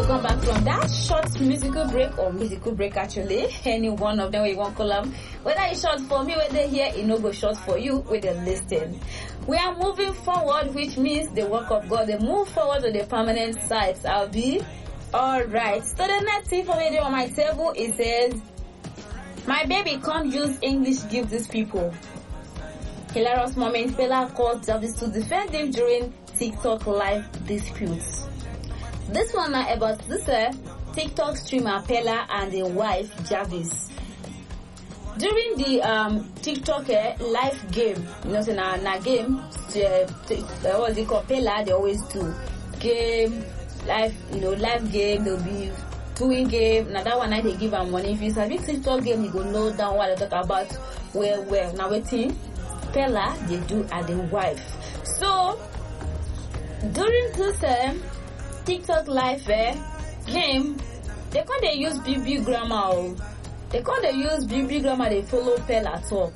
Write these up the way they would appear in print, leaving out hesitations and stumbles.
Welcome back from that short musical break actually. Any one of them we want call them. Whether it's short for me, whether here it no go short for you, with the listen. We are moving forward, which means the work of God. They move forward to the permanent sites. I'll be alright. So the next thing for me on my table, it says, my baby can't use English give these people. Hilarious moment, Pella called Jarvis to defend him during TikTok live disputes. This one now about this TikTok streamer Pella and the wife Jarvis. During the TikTok live game, you know, so na game, what's it called? Pella, they always do game, live game. They'll be doing game. Now that one night they give them money. If it's a big TikTok game, you go know down what they talk about. Well. Now waiting, Pella they do and the wife. So during this TikTok live game, they can't use BB grammar. They can't use BB grammar. They follow Pella talk.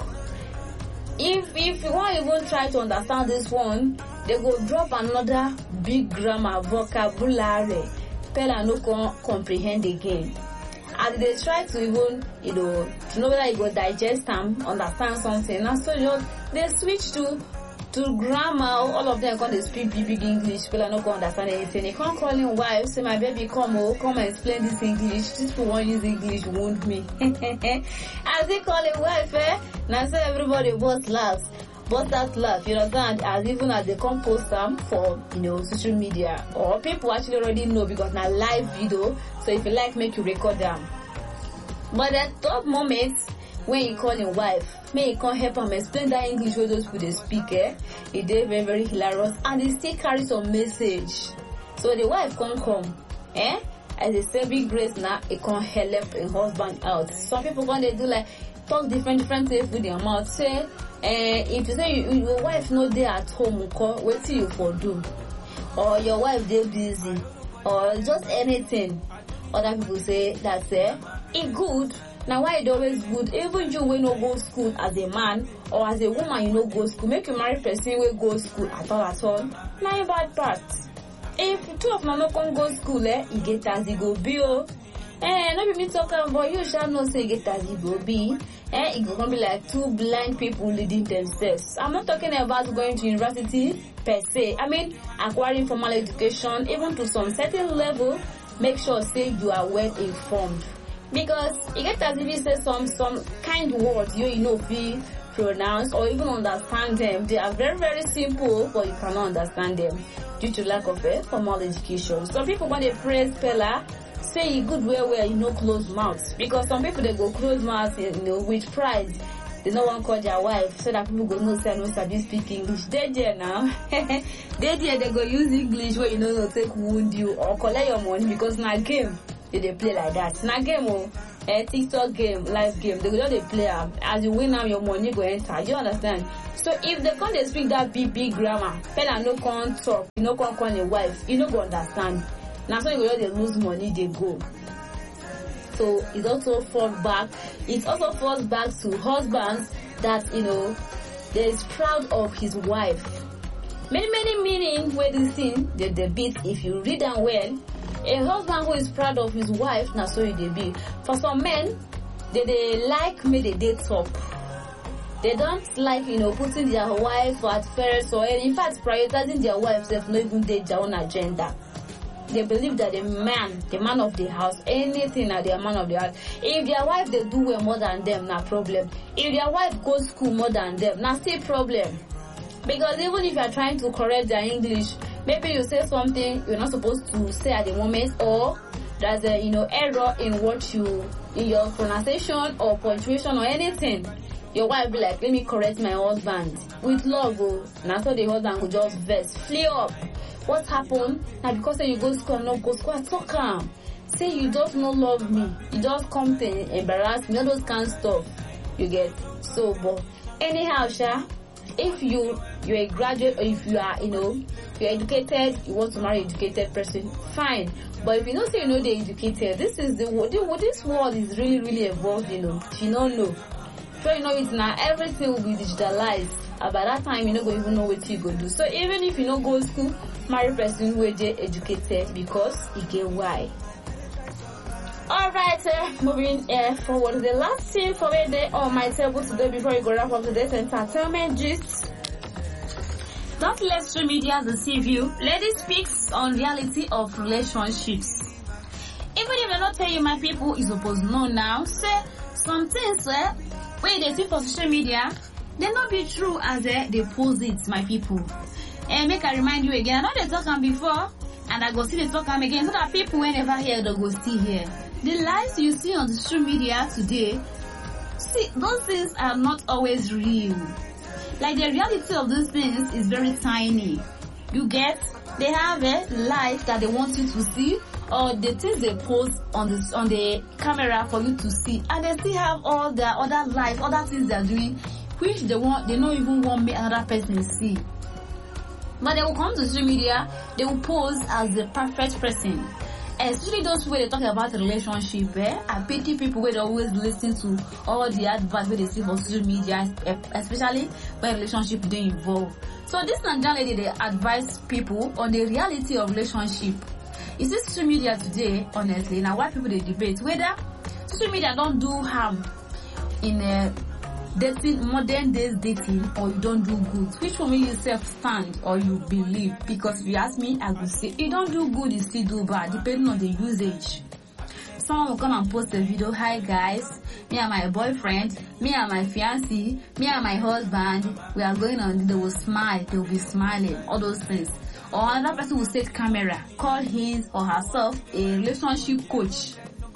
If you want even try to understand this one, they go drop another big grammar vocabulary. Pella no can comprehend again. And they try to even, to know whether you go digest and understand something. And so they switch to grammar. All of them can't speak big English. People are not going to understand anything. They can't call him wife, say my baby come and explain this English. These people won't use English, won't me. As they call him wife, now say everybody bust laughs. But that laugh, you understand, as even as they come post them for, social media. Or people actually already know because now live video. So if you like, make you record them. But at top moments, when you call him wife, may you can't help him explain that English where those people they speak, it is very, very hilarious. And it still carries some message. So the wife can't come, as they say big grace now, it can't help a husband out. Some people when they do like talk different things with their mouth. Say, if you say your wife not there at home, what till you for do? Or your wife they busy, or just anything. Other people say that it good. Now why it always good? Even you will not go school as a man or as a woman, you know go school. Make you marry person will go school at all. Now a bad part. If two of them not go school, you get as it go be. Not be me talking about you shall not say get as it go be. It gonna be like two blind people leading themselves. I'm not talking about going to university per se. I mean acquiring formal education, even to some certain level. Make sure say you are well informed. Because you get as if you say some kind words you know be pronounce or even understand them. They are very, very simple, but you cannot understand them due to lack of formal education. Some people when they praise Pella, say you good well, close mouth. Because some people they go close mouth, with pride. They no one call their wife so that people go no say no sabi speak English. They there now. they go use English where no take wound you or collect your money because now game. They play like that. Now game TikTok game, live game, they just play as you win now your money go enter. You understand? So if they can't speak that big grammar, Pella no can't talk, no can't call a wife, you no go understand. Now so you go they lose money, they go. So it also falls back to husbands that they is proud of his wife. Many meaning where this thing the bit if you read them well. A husband who is proud of his wife, now so they be. For some men, they like me they talk. They don't like, putting their wife at first or in fact prioritizing their wives if not even their own agenda. They believe that the man of the house, anything that they are man of the house. If their wife they do well more than them, no problem. If their wife goes school more than them, now still problem. Because even if you are trying to correct their English, maybe you say something you're not supposed to say at the moment, or there's a error in your pronunciation or punctuation or anything. Your wife be like, let me correct my husband with love. And after the husband will just vex, flee up. What happened? Now because you go to school and not go to school, I talk calm. Say you just not love me. You just come to embarrass me. All those kind of stuff. You get so but anyhow, if you're a graduate or if you are, you're educated, you want to marry an educated person, fine. But if you don't say they're educated, this world is really, really evolved, If you don't know. So it now, everything will be digitalized. By that time, you don't even know what you go do. So even if you don't go to school, marry person wey dey educated because e get why. Alright, moving forward, the last thing for me there on my table today before we go wrap up today's entertainment gist. Don't let social media deceive you. Ladies speaks on reality of relationships. Even if they not tell you, my people, you supposed to know now. Say some things wey they see for social media, they not be true as they post it, my people. And make I remind you again, I know they talk am before, and I go see they talk am again, so that people whenever hear they go still hear. The lies you see on the social media today, see, those things are not always real. Like the reality of these things is very tiny. You get, they have a life that they want you to see, or the things they post on the camera for you to see, and they still have all their other life, other things they're doing, which they don't even want me another person see. But they will come to social media, they will pose as the perfect person. Especially those who they talk about relationship, I pity people where they always listen to all the advice where they see for social media, especially when relationship they involve. So this Nigerian lady, they advise people on the reality of relationship. You see social media today, honestly, now why people they debate whether social media don't do harm in dating, modern days dating, or you don't do good. Which one will you stand or you believe? Because if you ask me, I would say you don't do good, you still do bad, depending on the usage. Someone will come and post a video, hi guys, me and my boyfriend, me and my fiancé, me and my husband, we are going on, they will smile, they will be smiling, all those things. Or another person will set camera, call his or herself a relationship coach.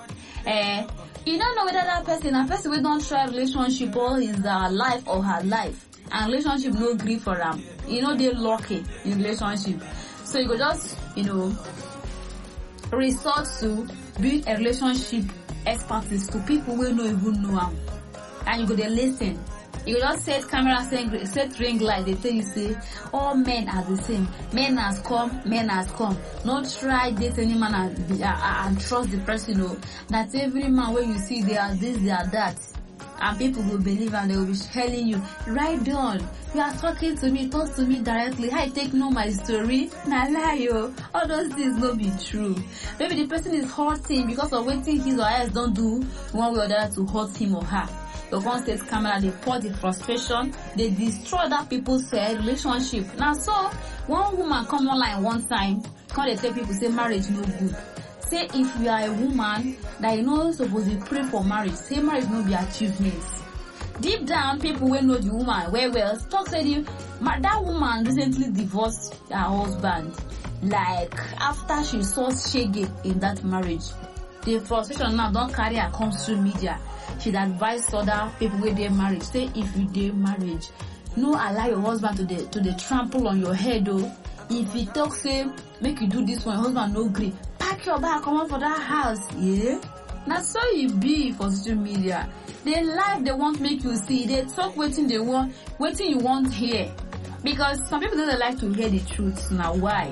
You don't know whether that person, a person will don't try relationship all his life or her life, and relationship no agree for them. You know they're lucky in relationship, so you go just resort to build a relationship expertise to people who don't even know them, and you go there listen. You just set camera, set ring light. They tell you say all men are the same. Men has come, men has come. Not try date any man and trust the person. You know that every man when you see they are this, they are that, and people will believe and they will be telling you, right down. You are talking to me, talk to me directly. I take know my story. Nah lie yo. All those things no be true. Maybe the person is hurting because of waiting his or hers don't do one way or the other to hurt him or her. The one set camera, they pour the frustration, they destroy that people's relationship. Now so one woman come online one time, come they tell people say marriage no good. Say if you are a woman that you know supposed to pray for marriage, say marriage no be achievements. Deep down, people will know the woman well. Talk say that woman recently divorced her husband. Like after she saw shege in that marriage, the frustration now don't carry her come to media. She'd advise other people with their marriage. Say if you dare marriage, no allow your husband to the trample on your head though. If he talk say make you do this one, your husband no agree, pack your bag, come on for that house. Yeah. Now so it be for social media. They live they want make you see, they talk waiting they want, waiting you want hear. Because some people don't like to hear the truth. Now why?